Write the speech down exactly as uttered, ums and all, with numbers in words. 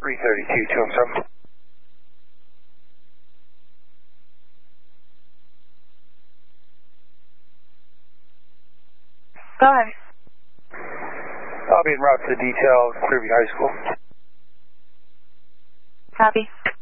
three thirty-two, two and from. Go ahead. I'll be en route to the detail, Clearview High School. Copy.